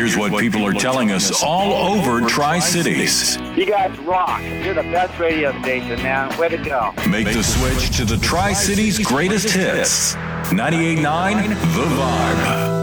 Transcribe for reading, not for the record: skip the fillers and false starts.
here's what people are telling us all over Tri-Cities. You guys rock. You're the best radio station, man. Way to go. Make the switch to the Tri-Cities greatest hits. 98.9 The Vibe.